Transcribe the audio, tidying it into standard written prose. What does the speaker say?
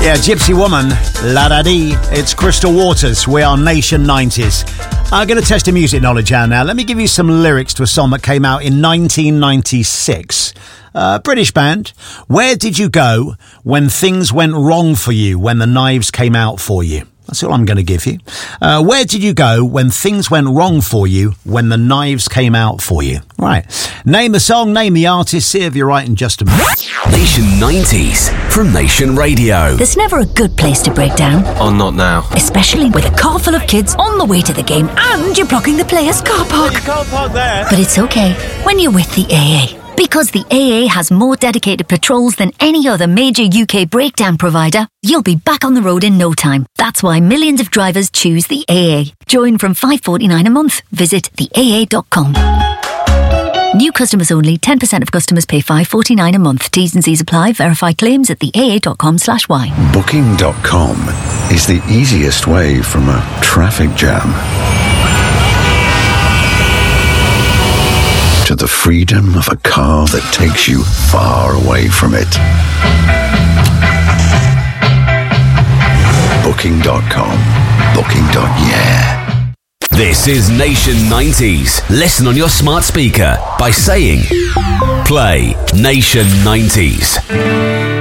Yeah, Gypsy Woman, La Da Dee. It's Crystal Waters. We are Nation 90s. I'm going to test your music knowledge out now. Let me give you some lyrics to a song that came out in 1996. British band. Where did you go when things went wrong for you, when the knives came out for you? That's all I'm going to give you. Where did you go when things went wrong for you, when the knives came out for you? Right. Name the song, name the artist, see if you're right in just a minute. Nation 90s from Nation Radio. There's never a good place to break down. Oh, not now. Especially with a car full of kids on the way to the game and you're blocking the players' car park. You can't park there. But it's okay when you're with the AA. Because the AA has more dedicated patrols than any other major UK breakdown provider, you'll be back on the road in no time. That's why millions of drivers choose the AA. Join from $5.49 a month. Visit theaa.com. New customers only. 10% of customers pay $5.49 a month. T's and C's apply. Verify claims at theaa.com/y. Booking.com is the easiest way from a traffic jam to the freedom of a car that takes you far away from it. Booking.com. Booking.yeah. This is Nation 90s. Listen on your smart speaker by saying, play Nation 90s.